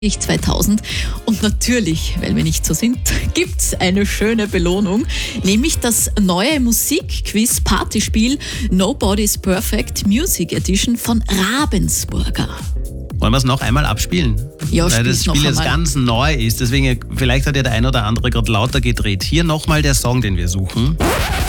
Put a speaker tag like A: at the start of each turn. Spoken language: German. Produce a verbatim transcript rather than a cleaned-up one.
A: Ich zweitausend. Und natürlich, weil wir nicht so sind, gibt's eine schöne Belohnung, nämlich das neue Musikquiz Partyspiel Nobody's Perfect Music Edition von Ravensburger.
B: Wollen wir es noch einmal abspielen?
A: Ja,
B: weil das Spiel jetzt ganz neu ist. Deswegen, vielleicht hat ja der ein oder andere gerade lauter gedreht. Hier nochmal der Song, den wir suchen.